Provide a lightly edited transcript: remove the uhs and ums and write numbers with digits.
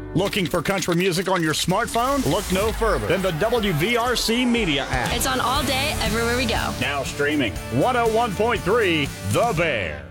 Looking for country music on your smartphone? Look no further than the WVRC Media app. It's on all day, everywhere we go. Now streaming 101.3 The Bear.